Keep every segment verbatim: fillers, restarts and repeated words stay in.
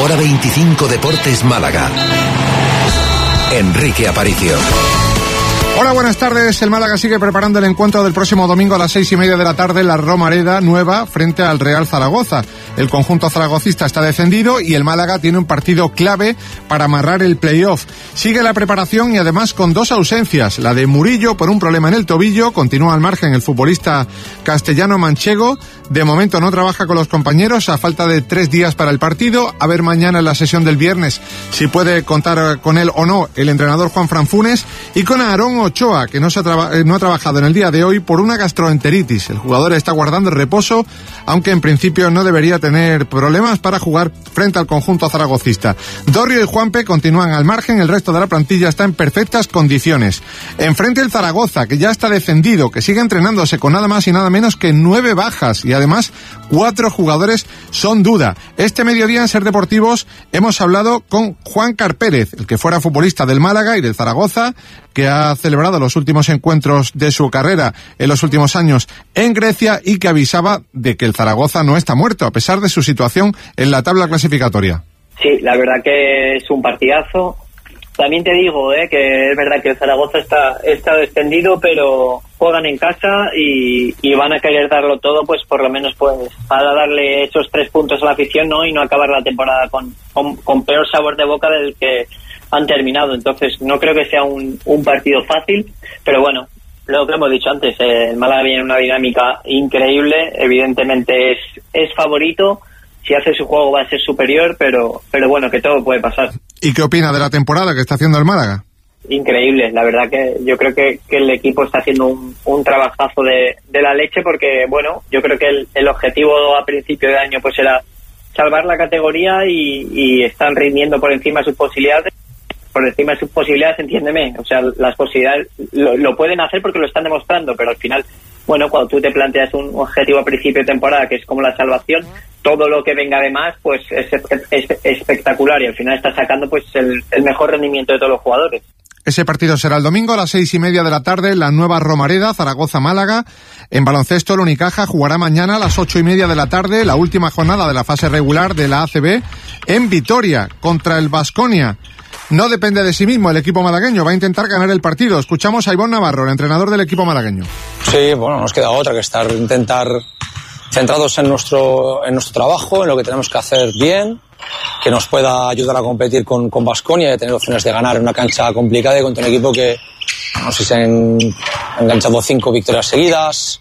Hora veinticinco Deportes Málaga. Enrique Aparicio. Hola, buenas tardes. El Málaga sigue preparando el encuentro del próximo domingo a las seis y media de la tarde en la Romareda Nueva frente al Real Zaragoza. El conjunto zaragocista está descendido y el Málaga tiene un partido clave para amarrar el playoff. Sigue la preparación y además con dos ausencias. La de Murillo por un problema en el tobillo. Continúa al margen el futbolista castellano manchego. De momento no trabaja con los compañeros a falta de tres días para el partido. A ver mañana en la sesión del viernes si puede contar con él o no el entrenador Juanfran Funes. Y con Aarón Ochoa, que no, se ha traba- no ha trabajado en el día de hoy por una gastroenteritis. El jugador está guardando el reposo, aunque en principio no debería tener problemas para jugar frente al conjunto zaragocista. Dorrio y Juanpe continúan al margen, el resto de la plantilla está en perfectas condiciones. Enfrente el Zaragoza, que ya está descendido, que sigue entrenándose con nada más y nada menos que nueve bajas y además cuatro jugadores son duda. Este mediodía en Ser Deportivos hemos hablado con Juan Carpérez, el que fuera futbolista del Málaga y del Zaragoza, que ha celebrado los últimos encuentros de su carrera en los últimos años en Grecia y que avisaba de que el Zaragoza no está muerto, a pesar de su situación en la tabla clasificatoria. Sí, la verdad que es un partidazo. También te digo eh, que es verdad que el Zaragoza está, está descendido, pero juegan en casa y, y van a querer darlo todo, pues por lo menos pues para darle esos tres puntos a la afición, ¿no? Y no acabar la temporada con, con, con peor sabor de boca del que han terminado. Entonces no creo que sea un, un partido fácil, pero bueno, lo que hemos dicho antes, eh, el Málaga viene en una dinámica increíble, evidentemente es, es favorito, si hace su juego va a ser superior, pero, pero bueno, que todo puede pasar. ¿Y qué opina de la temporada que está haciendo el Málaga? Increíble, la verdad que yo creo que, que el equipo está haciendo un, un trabajazo de, de la leche, porque bueno, yo creo que el, el objetivo a principio de año pues era salvar la categoría y, y están rindiendo por encima de sus posibilidades. Por encima de sus posibilidades, entiéndeme, o sea, las posibilidades lo, lo pueden hacer porque lo están demostrando, pero al final, bueno, cuando tú te planteas un objetivo a principio de temporada que es como la salvación, todo lo que venga de más pues es, es, es espectacular y al final está sacando pues el, el mejor rendimiento de todos los jugadores. Ese partido será el domingo a las seis y media de la tarde en la Nueva Romareda, Zaragoza-Málaga. En baloncesto, el Unicaja jugará mañana a las ocho y media de la tarde la última jornada de la fase regular de la A C B en Vitoria contra el Baskonia. No depende de sí mismo el equipo malagueño, va a intentar ganar el partido. Escuchamos a Ivonne Navarro, el entrenador del equipo malagueño. Sí, bueno, nos queda otra que estar, intentar centrados en nuestro, en nuestro trabajo, en lo que tenemos que hacer bien, que nos pueda ayudar a competir con, con Baskonia y tener opciones de ganar en una cancha complicada y contra un equipo que, no sé si se han enganchado cinco victorias seguidas,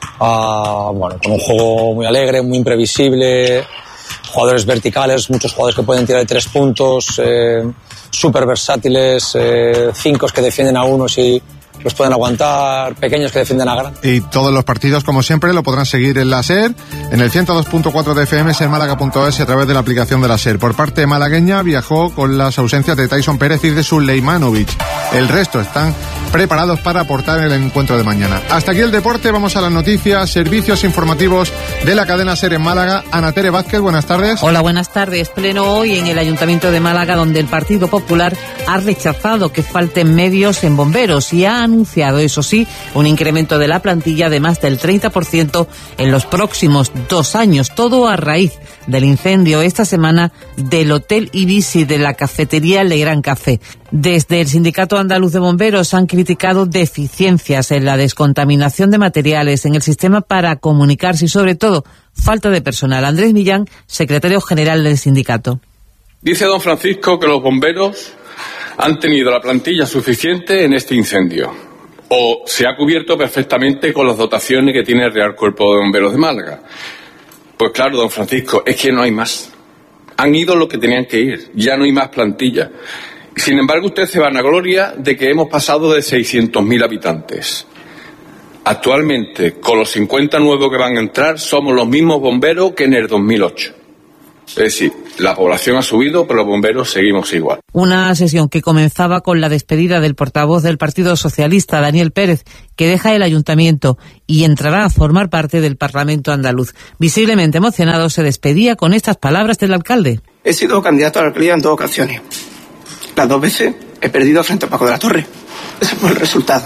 uh, bueno, con un juego muy alegre, muy imprevisible, jugadores verticales, muchos jugadores que pueden tirar de tres puntos, eh, súper versátiles, eh, cinco que defienden a unos y los pueden aguantar, pequeños que defienden a grandes. Y todos los partidos, como siempre, lo podrán seguir en la SER, en el ciento dos punto cuatro de F M, sermálaga punto es y a través de la aplicación de la SER. Por parte malagueña viajó con las ausencias de Tyson Pérez y de Sulejmanovic. El resto están preparados para aportar en el encuentro de mañana. Hasta aquí el deporte, vamos a las noticias, servicios informativos de la cadena SER en Málaga. Ana Tere Vázquez, buenas tardes. Hola, buenas tardes. Pleno hoy en el Ayuntamiento de Málaga, donde el Partido Popular ha rechazado que falten medios en bomberos y ha anunciado, eso sí, un incremento de la plantilla de más del treinta por ciento en los próximos dos años, todo a raíz del incendio esta semana del Hotel Ibisi de la cafetería Le Gran Café. Desde el Sindicato Andaluz de Bomberos han criticado deficiencias en la descontaminación de materiales, en el sistema para comunicarse y, sobre todo, falta de personal. Andrés Millán, secretario general del sindicato. Dice don Francisco que los bomberos han tenido la plantilla suficiente en este incendio, o se ha cubierto perfectamente con las dotaciones que tiene el Real Cuerpo de Bomberos de Málaga. Pues claro, don Francisco, es que no hay más. Han ido los que tenían que ir, ya no hay más plantilla. Sin embargo, usted se vanagloria de que hemos pasado de seiscientos mil habitantes. Actualmente, con los cincuenta nuevos que van a entrar, somos los mismos bomberos que en el dos mil ocho. Es decir, la población ha subido, pero los bomberos seguimos igual. Una sesión que comenzaba con la despedida del portavoz del Partido Socialista, Daniel Pérez, que deja el ayuntamiento y entrará a formar parte del Parlamento andaluz. Visiblemente emocionado, se despedía con estas palabras del alcalde. He sido candidato a la alcaldía en dos ocasiones. Las dos veces he perdido frente a Paco de la Torre. Ese fue el resultado.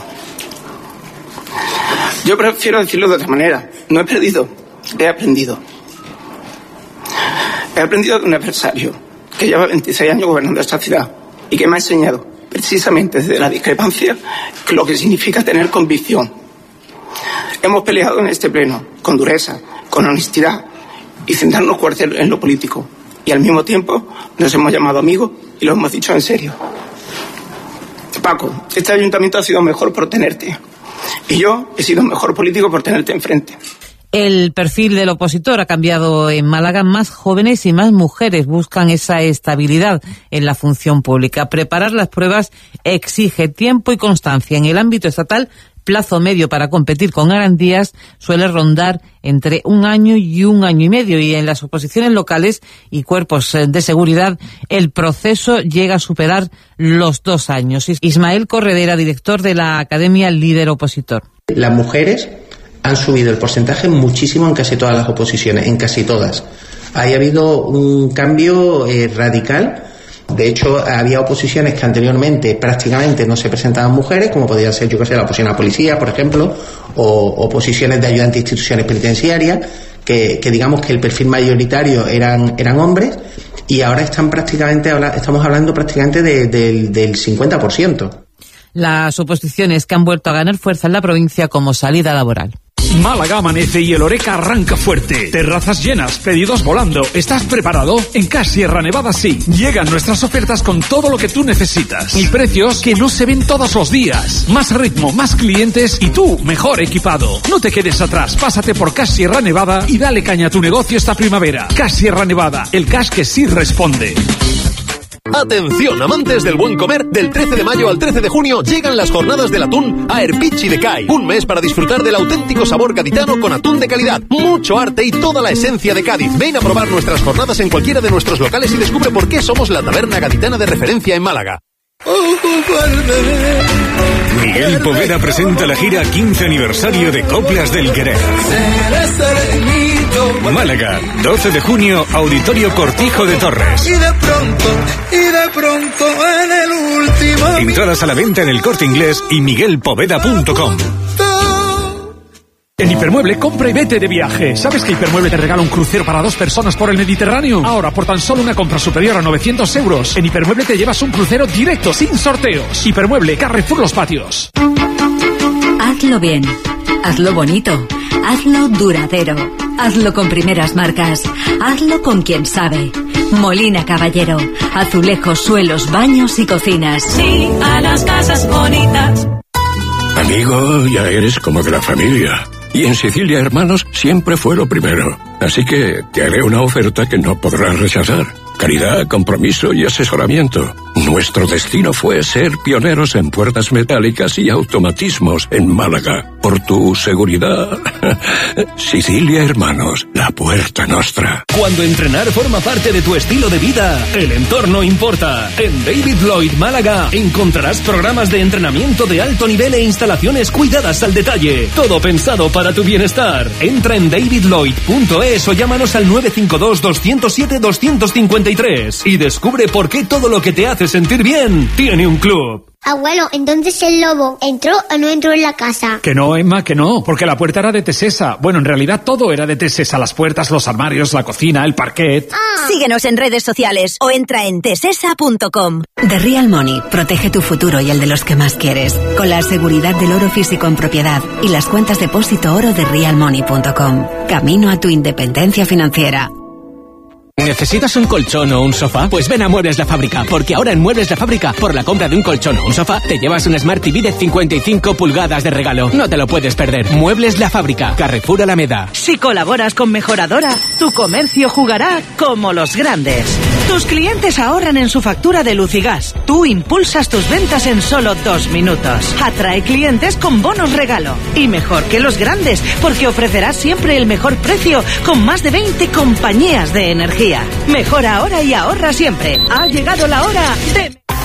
Yo prefiero decirlo de otra manera. No he perdido, he aprendido. He aprendido de un adversario que lleva veintiséis años gobernando esta ciudad y que me ha enseñado, precisamente desde la discrepancia, lo que significa tener convicción. Hemos peleado en este pleno, con dureza, con honestidad y sin darnos cuartel en lo político. Y al mismo tiempo nos hemos llamado amigos y lo hemos dicho en serio. Paco, este ayuntamiento ha sido mejor por tenerte. Y yo he sido mejor político por tenerte enfrente. El perfil del opositor ha cambiado en Málaga. Más jóvenes y más mujeres buscan esa estabilidad en la función pública. Preparar las pruebas exige tiempo y constancia. En el ámbito estatal, plazo medio para competir con garantías suele rondar entre un año y un año y medio, y en las oposiciones locales y cuerpos de seguridad el proceso llega a superar los dos años. Ismael Corredera, director de la Academia Líder Opositor. Las mujeres han subido el porcentaje muchísimo en casi todas las oposiciones, en casi todas. Ha habido un cambio eh, radical. De hecho, había oposiciones que anteriormente prácticamente no se presentaban mujeres, como podría ser, yo que sé, la oposición a policía, por ejemplo, o oposiciones de ayudantes de instituciones penitenciarias, que, que digamos que el perfil mayoritario eran, eran hombres, y ahora están prácticamente, estamos hablando prácticamente de, de, del cincuenta por ciento. Las oposiciones que han vuelto a ganar fuerza en la provincia como salida laboral. Málaga amanece y el Oreca arranca fuerte. Terrazas llenas, pedidos volando. ¿Estás preparado? En Cash Sierra Nevada sí. Llegan nuestras ofertas con todo lo que tú necesitas. Y precios que no se ven todos los días. Más ritmo, más clientes y tú mejor equipado. No te quedes atrás. Pásate por Cash Sierra Nevada y dale caña a tu negocio esta primavera. Cash Sierra Nevada, el cash que sí responde. Atención, amantes del buen comer, del trece de mayo al trece de junio llegan las jornadas del atún a Erpichi de Cai. Un mes para disfrutar del auténtico sabor gaditano con atún de calidad, mucho arte y toda la esencia de Cádiz. Ven a probar nuestras jornadas en cualquiera de nuestros locales y descubre por qué somos la taberna gaditana de referencia en Málaga. Miguel Poveda presenta la gira quince aniversario de Coplas del Querer. Málaga, doce de junio, Auditorio Cortijo de Torres. Y de pronto, y de pronto en el último... Entradas a la venta en El Corte Inglés y miguel poveda punto com. En Hipermueble, compra y vete de viaje. ¿Sabes que Hipermueble te regala un crucero para dos personas por el Mediterráneo? Ahora, por tan solo una compra superior a novecientos euros, en Hipermueble te llevas un crucero directo, sin sorteos. Hipermueble, Carrefour Los Patios. Hazlo bien, hazlo bonito, hazlo duradero, hazlo con primeras marcas, hazlo con quien sabe. Molina Caballero, azulejos, suelos, baños y cocinas. Sí, a las casas bonitas. Amigo, ya eres como de la familia. Y en Sicilia Hermanos siempre fue lo primero. Así que te haré una oferta que no podrás rechazar. Calidad, compromiso y asesoramiento. Nuestro destino fue ser pioneros en puertas metálicas y automatismos en Málaga. Por tu seguridad. Sicilia Hermanos, la puerta nostra. Cuando entrenar forma parte de tu estilo de vida, el entorno importa. En David Lloyd Málaga encontrarás programas de entrenamiento de alto nivel e instalaciones cuidadas al detalle. Todo pensado para tu bienestar. Entra en david lloyd punto es o llámanos al nueve cinco dos, dos cero siete, dos cinco tres y descubre por qué todo lo que te hace sentir bien tiene un club. Abuelo, entonces el lobo entró o no entró en la casa. Que no, Emma, que no, porque la puerta era de Tesesa. Bueno, en realidad todo era de Tesesa, las puertas, los armarios, la cocina, el parquet. Ah. Síguenos en redes sociales o entra en tesesa punto com. The Real Money protege tu futuro y el de los que más quieres, con la seguridad del oro físico en propiedad y las cuentas depósito oro de real money punto com. Camino a tu independencia financiera. ¿Necesitas un colchón o un sofá? Pues ven a Muebles La Fábrica, porque ahora en Muebles La Fábrica, por la compra de un colchón o un sofá, te llevas un Smart T V de cincuenta y cinco pulgadas de regalo. No te lo puedes perder. Muebles La Fábrica, Carrefour Alameda. Si colaboras con Mejoradora, tu comercio jugará como los grandes. Tus clientes ahorran en su factura de luz y gas. Tú impulsas tus ventas en solo dos minutos. Atrae clientes con bonos regalo. Y mejor que los grandes, porque ofrecerás siempre el mejor precio con más de veinte compañías de energía. Mejora ahora y ahorra siempre. Ha llegado la hora de...